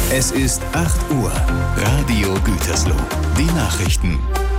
Es ist 8 Uhr. Radio Gütersloh. Die Nachrichten.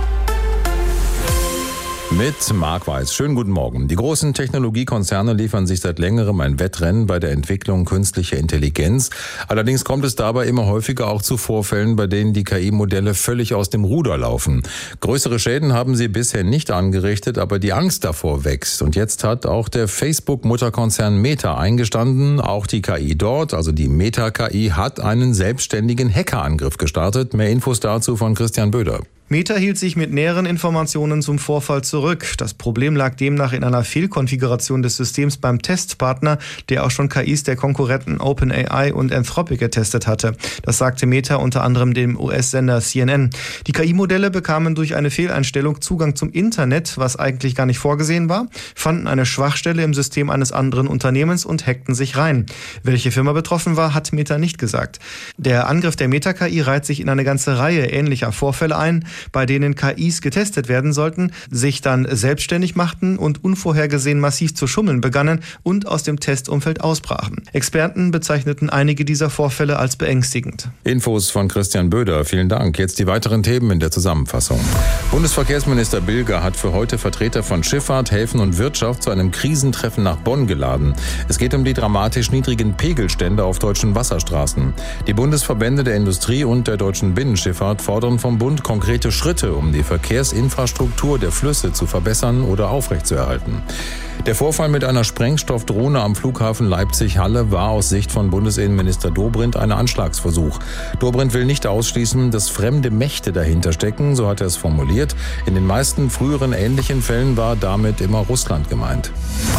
Mit Marc Weiß. Schönen guten Morgen. Die großen Technologiekonzerne liefern sich seit längerem ein Wettrennen bei der Entwicklung künstlicher Intelligenz. Allerdings kommt es dabei immer häufiger auch zu Vorfällen, bei denen die KI-Modelle völlig aus dem Ruder laufen. Größere Schäden haben sie bisher nicht angerichtet, aber die Angst davor wächst. Und jetzt hat auch der Facebook-Mutterkonzern Meta eingestanden, auch die KI dort, also die Meta-KI, hat einen selbstständigen Hackerangriff gestartet. Mehr Infos dazu von Christian Böder. Meta hielt sich mit näheren Informationen zum Vorfall zurück. Das Problem lag demnach in einer Fehlkonfiguration des Systems beim Testpartner, der auch schon KIs der Konkurrenten OpenAI und Anthropic getestet hatte. Das sagte Meta unter anderem dem US-Sender CNN. Die KI-Modelle bekamen durch eine Fehleinstellung Zugang zum Internet, was eigentlich gar nicht vorgesehen war, fanden eine Schwachstelle im System eines anderen Unternehmens und hackten sich rein. Welche Firma betroffen war, hat Meta nicht gesagt. Der Angriff der Meta-KI reiht sich in eine ganze Reihe ähnlicher Vorfälle ein, bei denen KIs getestet werden sollten, sich dann selbstständig machten und unvorhergesehen massiv zu schummeln begannen und aus dem Testumfeld ausbrachen. Experten bezeichneten einige dieser Vorfälle als beängstigend. Infos von Christian Böder. Vielen Dank. Jetzt die weiteren Themen in der Zusammenfassung. Bundesverkehrsminister Bilger hat für heute Vertreter von Schifffahrt, Häfen und Wirtschaft zu einem Krisentreffen nach Bonn geladen. Es geht um die dramatisch niedrigen Pegelstände auf deutschen Wasserstraßen. Die Bundesverbände der Industrie und der deutschen Binnenschifffahrt fordern vom Bund konkrete Schritte, um die Verkehrsinfrastruktur der Flüsse zu verbessern oder aufrechtzuerhalten. Der Vorfall mit einer Sprengstoffdrohne am Flughafen Leipzig-Halle war aus Sicht von Bundesinnenminister Dobrindt ein Anschlagsversuch. Dobrindt will nicht ausschließen, dass fremde Mächte dahinter stecken, so hat er es formuliert. In den meisten früheren ähnlichen Fällen war damit immer Russland gemeint.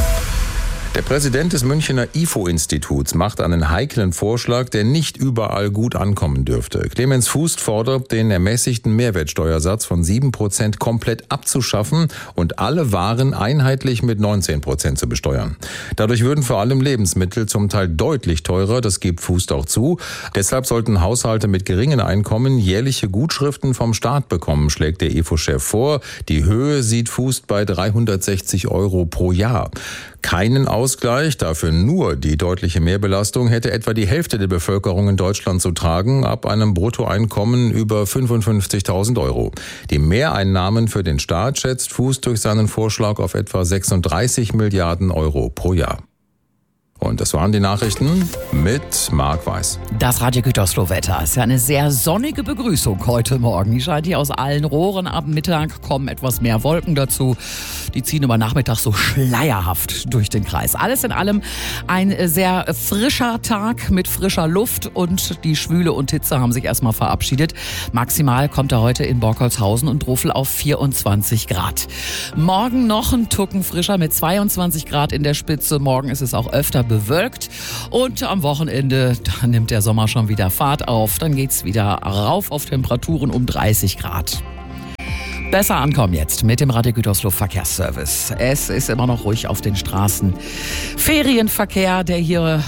Der Präsident des Münchner IFO-Instituts macht einen heiklen Vorschlag, der nicht überall gut ankommen dürfte. Clemens Fuß fordert, den ermäßigten Mehrwertsteuersatz von 7% komplett abzuschaffen und alle Waren einheitlich mit 19% zu besteuern. Dadurch würden vor allem Lebensmittel zum Teil deutlich teurer, das gibt Fuß auch zu. Deshalb sollten Haushalte mit geringen Einkommen jährliche Gutschriften vom Staat bekommen, schlägt der IFO-Chef vor. Die Höhe sieht Fuß bei 360 € pro Jahr. Keinen Ausgleich, dafür nur die deutliche Mehrbelastung, hätte etwa die Hälfte der Bevölkerung in Deutschland zu tragen, ab einem Bruttoeinkommen über 55.000 €. Die Mehreinnahmen für den Staat schätzt Fuß durch seinen Vorschlag auf etwa 36 Milliarden € pro Jahr. Und das waren die Nachrichten mit Marc Weiß. Das Radio Gütersloh-Wetter ist ja eine sehr sonnige Begrüßung heute Morgen. Die scheint hier aus allen Rohren. Ab Mittag kommen etwas mehr Wolken dazu. Die ziehen über Nachmittag so schleierhaft durch den Kreis. Alles in allem ein sehr frischer Tag mit frischer Luft und die Schwüle und Hitze haben sich erstmal verabschiedet. Maximal kommt er heute in Borkholzhausen und Drofel auf 24 Grad. Morgen noch ein Tucken frischer mit 22 Grad in der Spitze. Morgen ist es auch öfter bewölkt und am Wochenende da nimmt der Sommer schon wieder Fahrt auf. Dann geht's wieder rauf auf Temperaturen um 30 Grad. Besser ankommen jetzt mit dem Radio Gütersloh Verkehrsservice. Es ist immer noch ruhig auf den Straßen. Ferienverkehr, der hier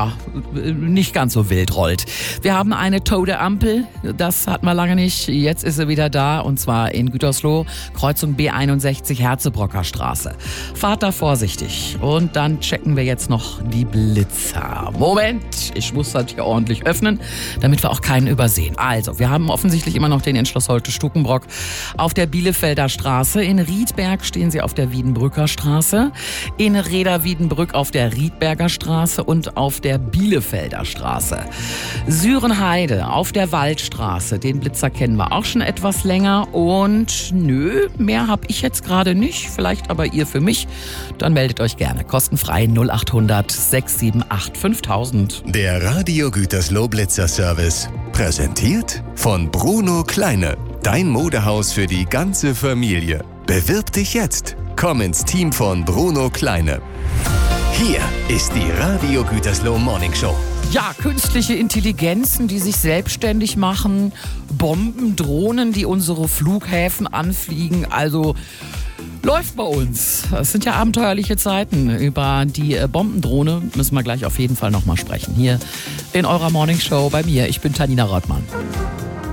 nicht ganz so wild rollt. Wir haben eine tote Ampel, das hatten wir lange nicht. Jetzt ist sie wieder da und zwar in Gütersloh, Kreuzung B61 Herzebrocker Straße. Fahrt da vorsichtig und dann checken wir jetzt noch die Blitzer. Moment, ich muss das hier ordentlich öffnen, damit wir auch keinen übersehen. Also, wir haben offensichtlich immer noch den in Schloss Holte-Stukenbrock auf der Bielefelder Straße. In Riedberg stehen sie auf der Wiedenbrücker Straße. In Reda-Wiedenbrück auf der Riedberger Straße und auf der Bielefelder Straße. Sürenheide auf der Waldstraße. Den Blitzer kennen wir auch schon etwas länger. Und mehr habe ich jetzt gerade nicht. Vielleicht aber ihr für mich. Dann meldet euch gerne. Kostenfrei 0800 678 5000. Der Radio Gütersloh Blitzer Service. Präsentiert von Bruno Kleine. Dein Modehaus für die ganze Familie. Bewirb dich jetzt. Komm ins Team von Bruno Kleine. Hier ist die Radio Gütersloh Morning Show. Ja, künstliche Intelligenzen, die sich selbstständig machen, Bomben, Drohnen, die unsere Flughäfen anfliegen, also läuft bei uns. Es sind ja abenteuerliche Zeiten. Über die Bombendrohne müssen wir gleich auf jeden Fall nochmal sprechen. Hier in eurer Morning Show bei mir. Ich bin Tanina Rottmann.